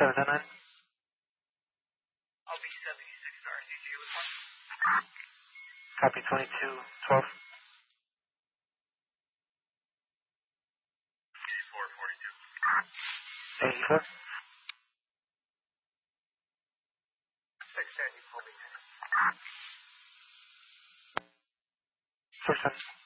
799. I'll be 76 to RCG with one. Copy 2212. 8442. 84. 610, you call me. 610.